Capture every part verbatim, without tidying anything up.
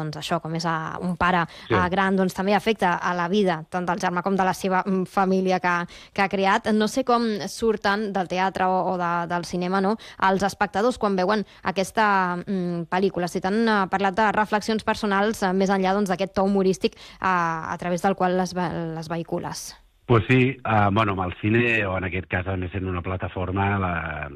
doncs, això, com és a un pare Sí. a gran, doncs també afecta a la vida tant del germà com de la seva mm, família que, que ha creat. No sé com surten del teatre o, o de, del cinema, no?, els espectadors quan veuen aquesta mm, pel·lícula. Si t'han eh, parlat de reflexions personals eh, més enllà doncs, d'aquest to humorístic eh, a través del qual les, ve- les vehicules. Pues sí, uh, bueno, amb el cine, o en aquest cas, a més sent una plataforma, la,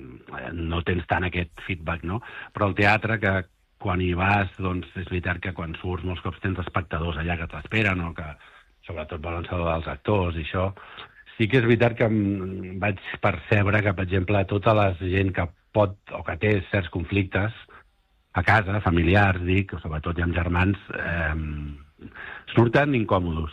no tens tant aquest feedback, no? Però el teatre, que quan hi vas, doncs és veritat que quan surts molts cops tens espectadors allà que t'esperen, o que sobretot volen saber dels actors i això. Sí que és veritat que em vaig percebre que, per exemple, tota la gent que pot o que té certs conflictes a casa, familiars, dic, o sobretot ja amb germans, eh, surten incòmodos.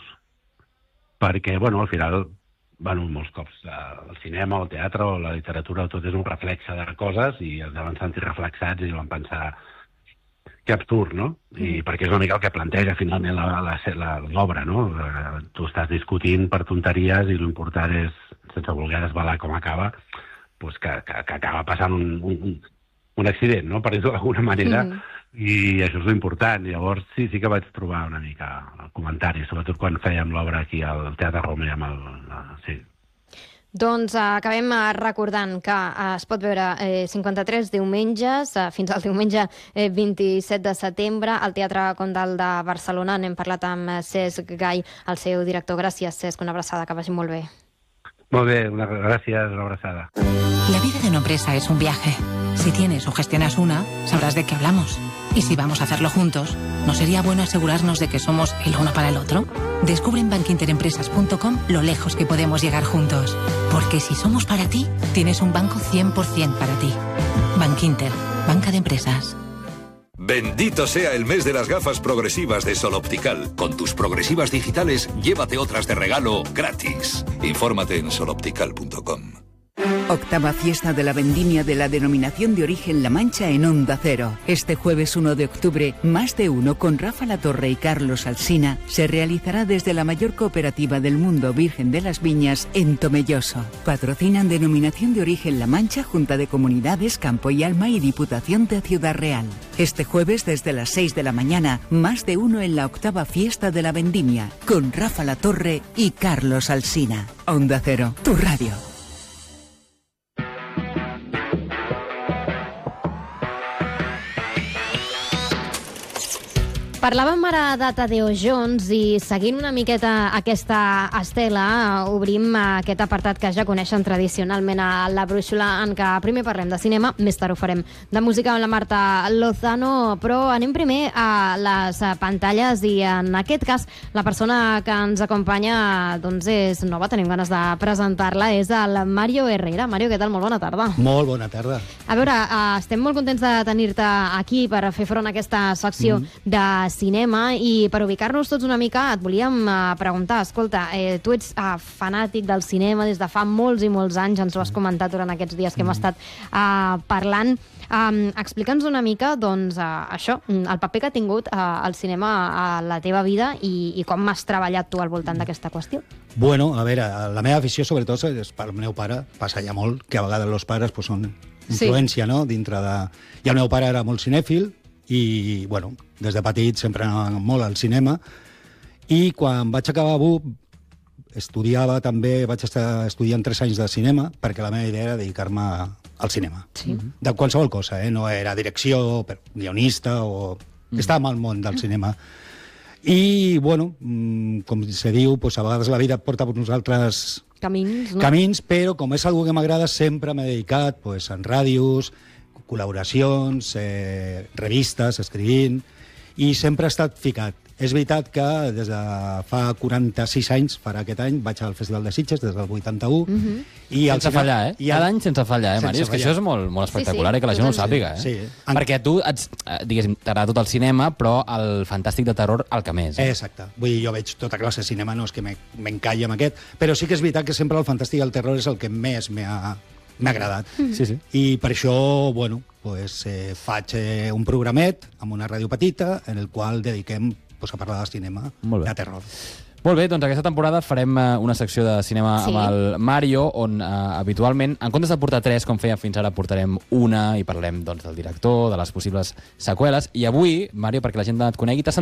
Perquè, bueno, al final, bueno, molts cops eh, el cinema o el teatre o la literatura tot és un reflexe de coses i es deuen sentir reflexats i deuen pensar que absurd, no? I mm. perquè és una mica el que planteja finalment l'obra, no? Eh, tu estàs discutint per tonteries i l'important és, sense voler desvelar com acaba, pues que, que, que acaba passant un, un, un accident, no?, per dir-ho d'alguna manera, mm. i això és l'important. Llavors sí, sí que vaig trobar una mica el comentari, sobretot quan fèiem l'obra aquí al Teatre Romer amb el... Sí. Doncs eh, acabem eh, recordant que eh, es pot veure eh, cinquanta-tres diumenges, eh, fins al diumenge eh, vint-i-set de setembre, al Teatre Condal de Barcelona. N'hem parlat amb eh, Cesc Gai, el seu director. Gràcies, Cesc, una abraçada, que vagi molt bé. Molt bé, una, gràcies, una abraçada. La vida de una empresa es un viaje. Si tienes o gestionas una, sabrás de qué hablamos. Y si vamos a hacerlo juntos, ¿no sería bueno asegurarnos de que somos el uno para el otro? Descubre en bankinterempresas punto com lo lejos que podemos llegar juntos. Porque si somos para ti, tienes un banco cien por ciento para ti. Bankinter, banca de empresas. Bendito sea el mes de las gafas progresivas de Sol Optical. Con tus progresivas digitales, llévate otras de regalo gratis. Infórmate en sol optical punto com. Octava fiesta de la vendimia de la denominación de origen La Mancha en Onda Cero. Este jueves uno de octubre, Más de Uno con Rafa Latorre y Carlos Alsina se realizará desde la mayor cooperativa del mundo Virgen de las Viñas en Tomelloso. Patrocinan denominación de origen La Mancha, Junta de Comunidades, Campo y Alma y Diputación de Ciudad Real. Este jueves desde las seis de la mañana, Más de Uno en la octava fiesta de la vendimia con Rafa Latorre y Carlos Alsina. Onda Cero, tu radio. Parlàvem ara de Tadeo Jones i seguint una miqueta aquesta estela obrim aquest apartat que ja coneixen tradicionalment a La Brúixola, en què primer parlem de cinema, més tard ho farem de música amb la Marta Lozano, però anem primer a les pantalles i en aquest cas la persona que ens acompanya doncs és nova, tenim ganes de presentar-la, és el Mario Herrera. Mario, què tal? Molt bona tarda. Molt bona tarda. A veure, estem molt contents de tenir-te aquí per fer front a aquesta secció mm. de cinema i per ubicar-nos tots una mica et volíem uh, preguntar, escolta, eh, tu ets uh, fanàtic del cinema des de fa molts i molts anys, ens ho has comentat durant aquests dies que hem estat uh, parlant. Um, Explica'ns una mica, doncs, uh, això, el paper que ha tingut uh, el cinema a la teva vida i, i com has treballat tu al voltant d'aquesta qüestió. Bueno, a veure, la meva afició sobretot és pel meu pare, passa ja molt, que a vegades els pares pues, són influència, sí. No?, dintre de... I el meu pare era molt cinèfil, i, bueno, des de petit sempre anava molt al cinema i quan vaig acabar B U P estudiava també, vaig estar estudiant tres anys de cinema perquè la meva idea era dedicar-me al cinema. Sí. De qualsevol cosa, eh? No era direcció, guionista o... Mm. Estava al món del cinema. I, bueno, com se diu, pues, a vegades la vida porta per nosaltres camins, no? camins, però com és algo que m'agrada sempre m'he dedicat pues, en ràdios, col·laboracions, eh, revistes, escrivint, i sempre he estat ficat. És veritat que des de fa quaranta-sis anys, farà aquest any, vaig al Festival de Sitges, des del vuitanta-u. Mm-hmm. I sense final, fallar, eh? I Cada any sense fallar, eh, Mari? És que això és molt, molt espectacular, sí, sí, eh, que la gent ho sàpiga, eh? Sí. Perquè tu, ets, diguéssim, t'agrada tot el cinema, però el fantàstic de terror el que més. Eh? Exacte. Vull dir, jo veig tota classe de cinema, no és que m'encalli amb aquest, però sí que és veritat que sempre el fantàstic i el terror és el que més m'ha m'ha agradat. Sí, sí. I per això, bueno, pues, eh, faig eh, un programet amb una ràdio petita en el qual dediquem pues, a parlar de cinema, de terror. Molt bé, doncs aquesta temporada farem uh, una secció de cinema sí. amb el Mario, on uh, habitualment, en comptes de portar tres, com fèiem fins ara, portarem una i parlarem doncs, del director, de les possibles seqüeles. I avui, Mario, perquè la gent et conegui, t'ha